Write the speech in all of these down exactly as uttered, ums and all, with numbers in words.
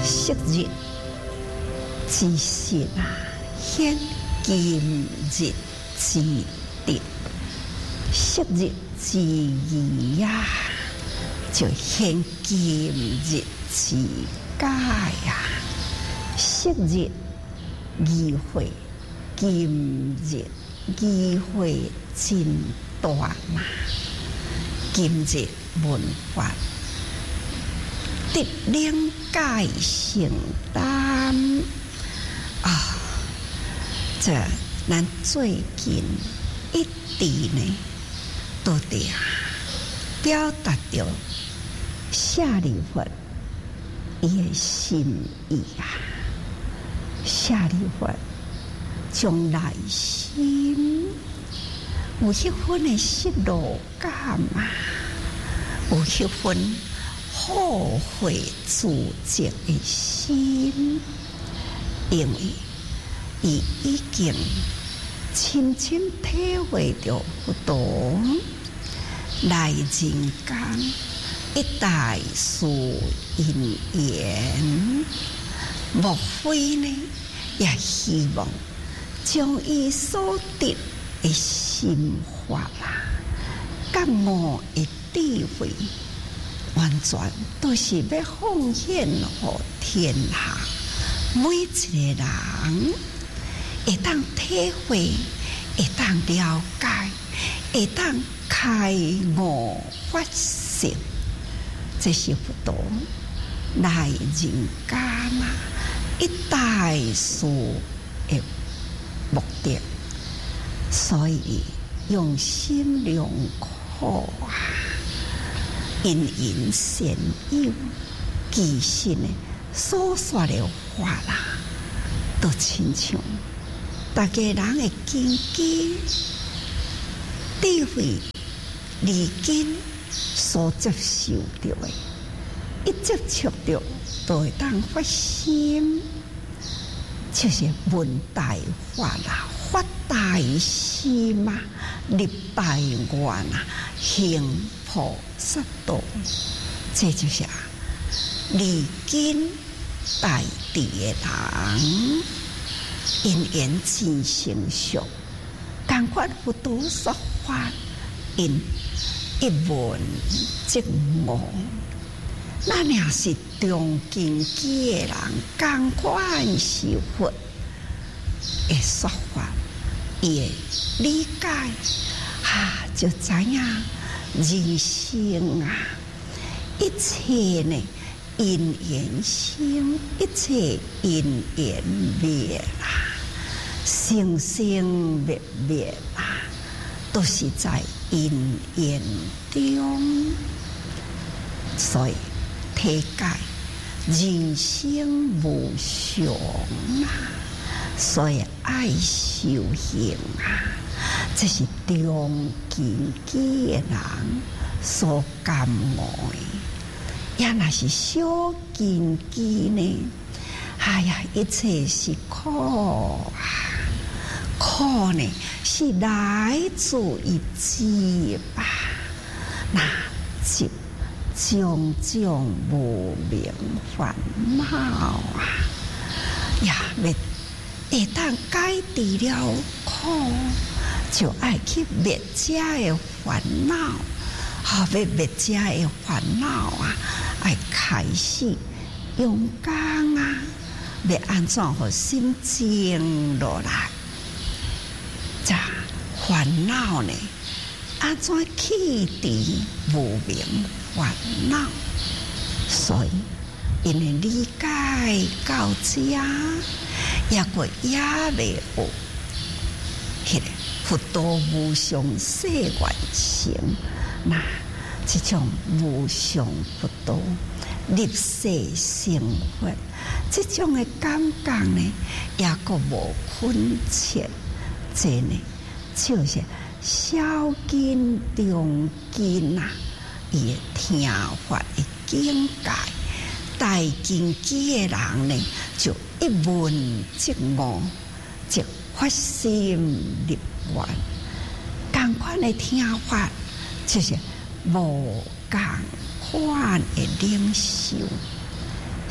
昔日之心啊，显今日之德；昔日之义呀，就显今日之解呀。昔日議會，今日議會真大嘛！今日文化得兩解承擔啊！這咱最近一直呢，都得表達着舍利弗伊的心意啊！舍利弗將內心有迄份的失落感啊，有迄份後悔自責的心，因為伊已經深深體會到不同來人間一大事因緣，莫非呢也希望將伊所得的心法啦，覺悟的智慧，完全都是要奉獻給天下每一個人，會當體會，會當了解，會當開悟發心，這是佛陀來人間啊一大事的目的，所以用心良苦啊，因緣善友，其實呢所說的話啦，都親像大家人的根基、智慧、理根所接受到的，一接觸到都會當發心，就是聞大法啦，發大心啊，立大願啊，行菩薩道，這就是理根大智的人，因緣真成熟，同款佛陀說法，因一聞即悟。咱也是中根基的人，同款是佛的說法，伊的理解啊，就知影人生啊，一切呢因緣生，一切因緣滅啦，生生滅滅啦，都是在因緣中，所以體解人生無常啊，所以愛修行啊，這是中根基的人所感悟的。也若是小根基呢，哎呀，一切是苦啊！苦呢是來自於執啊，那執種種無明煩惱啊，也滅會當解除了苦，就愛去滅這的煩惱。好，要滅這的煩惱啊，愛開始勇敢啊，要安怎互心靜落來？這煩惱呢，安怎去除無明煩惱？所以，因為理解到這，也過也未有，迄個佛陀無上誓願成。那這種無上佛陀立誓成佛，這種的感覺呢，也個無困切。這呢，就是小根中根啊，伊聽法的境界。大根基的人呢，就一聞即悟，就發心立願，同款的聽法。就是無共款的領受，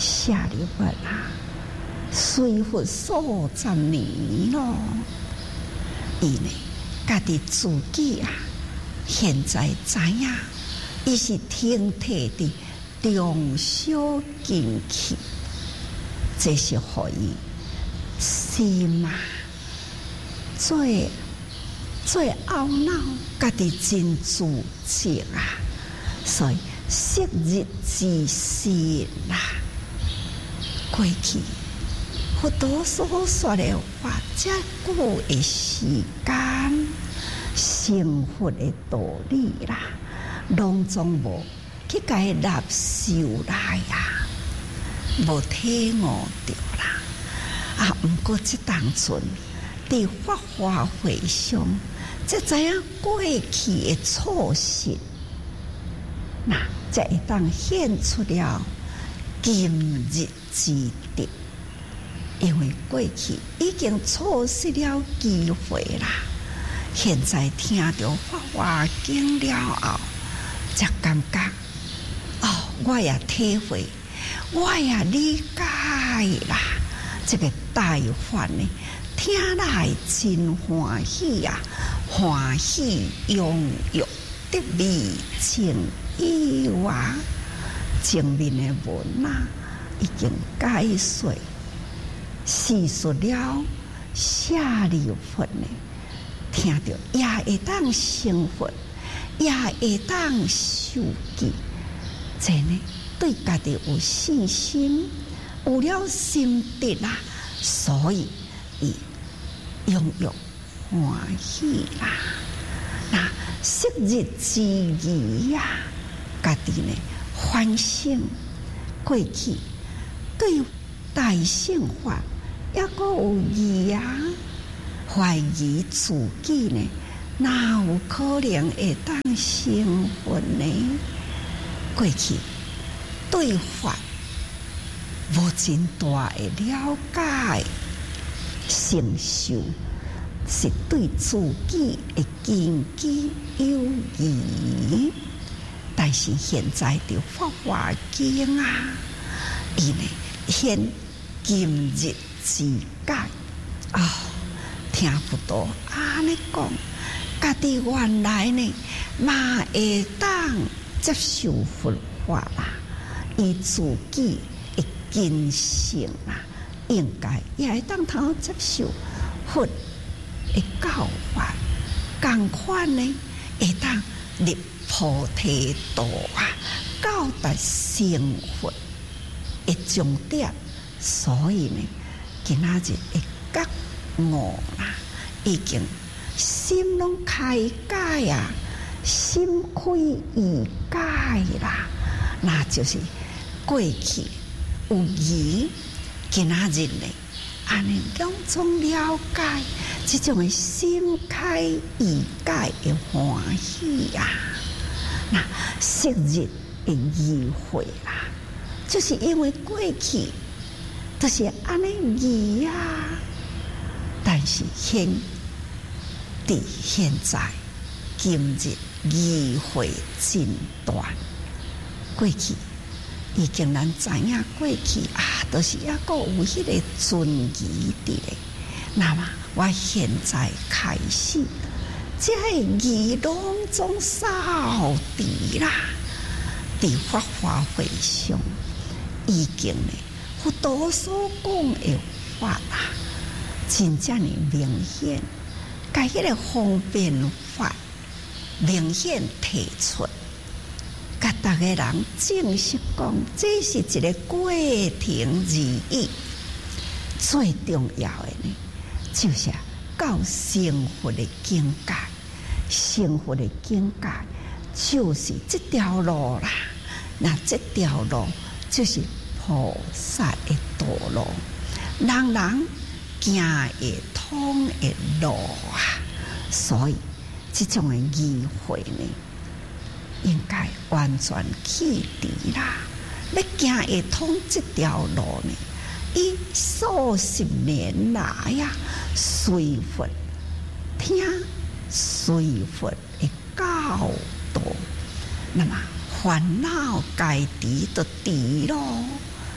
下里佛啊，随佛数十年咯，伊呢，家己自己啊，现在知影，伊是天体的中小进去，这是互伊心啊，最最懊恼，家己真自责啊，所以昔日之事啦，过去佛陀所说的话，这久的时间，成佛的道理啦，拢总无去甲纳受来啊，无体悟着啦。啊，毋过即当阵伫法华会上，才知影过去的错失，那才会当显出了今日之德。因为过去已经错失了机会啦，现在听到法华经了后，才感觉哦，我也体会，我也理解啦。这个大法呢，听来真欢喜啊，欢喜拥有得未尽有啊。前面的文啊，已经解说。细说了下里佛呢，听到也会当成佛，也会当受记，这呢对家己有信心，有了心得啦，所以伊拥有欢喜啦。那昔日之疑呀，家己呢反省过去对大乘法。也阁有疑啊，怀疑自己呢，哪有可能会当成佛呢？过去对法无真大的了解，成就是对自己的根基有疑。但是现在的法华经啊，伊呢现今日之解啊、哦，听佛陀安尼讲，家己原来呢嘛会当接受佛法啦，伊自己的根性啦，应该也会当通接受佛的教法，共款呢会当入菩提道啊，到达成佛的终点，所以呢。今仔日会觉悟啦，已经心拢开解啊，心开意解啦，那就是过去有疑，今仔日呢，安尼两种了解，这种的心开意解的欢喜啊，那昔日的疑惑啦，就是因为过去。就是安尼疑啊，但是现伫现在今日疑惑真断，过去已经咱知影过去啊，都是抑个有迄个存疑伫咧。那么我现在开始，这疑拢总扫除啦，伫法华会上已经呢。佛陀所讲的法啊，真正的明显，甲迄个方便法明显提出，甲逐个人正式讲，这是一个过程而已。最重要的呢，就是到成佛的境界，成佛的境界就是这条路啦。那这条路就是。菩萨的道路，人人行会通的路啊，所以这种的疑惑呢，应该完全去除啦。要行会通这条路呢，以数十年来呀，随佛听随佛的教导，那么烦恼该除就除咯。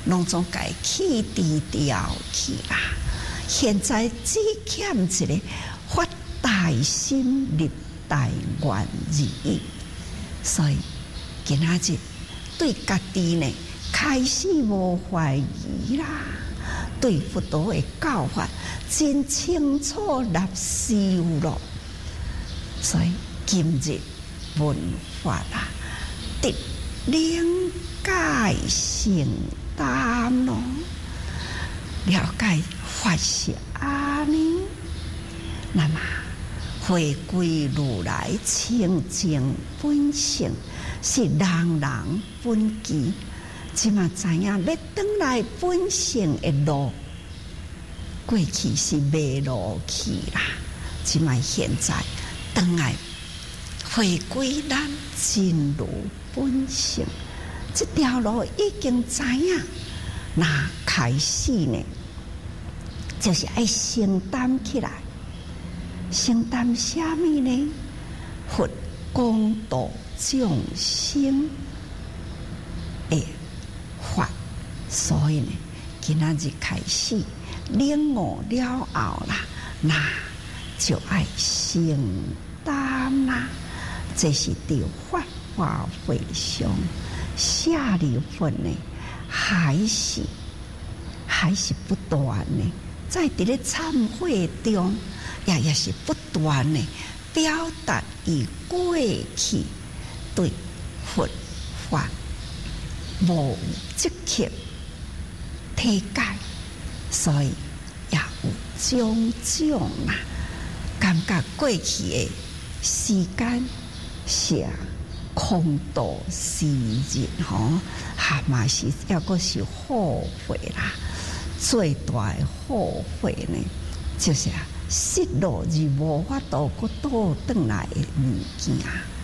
拢总该去低调去啦。现在只欠一个发大心立大愿而已。所以今仔日对家己呢开始无怀疑啦，对佛陀的教法真清楚入修咯。所以今日闻法啦，得了解承担咯，了解法是安尼，那么回归如来清净本性，是人人本具。即嘛知影要转来本性的路，过去是迷路去啦，即嘛现在转来回归咱真如本性，这条路已经知影。那开始呢，就是爱承担起来。承担什么呢？佛广度众生的法，所以呢，今仔日开始领悟了后啦，那就爱承担啦。这是对法华会上下离分呢，还是还是不断呢？在伫咧忏悔中，也也是不断的表达伊过去对佛法无积极体解，所以也有种种啦，感觉过去的时间是空度时日吼，哈嘛是抑个是后悔啦。最大的后悔呢，就是啊，失落而无法度搁倒转来的物件。